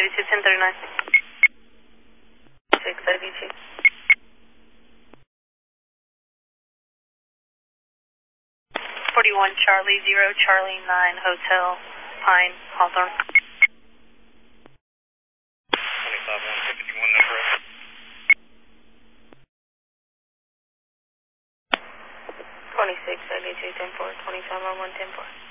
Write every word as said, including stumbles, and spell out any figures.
two ten thirty-nine. six, I D T. forty-one Charlie, zero Charlie, nine Hotel, Pine, Hawthorne. twenty-five one fifty-one number. twenty-six, I D T, ten four, twenty-five on one ten four.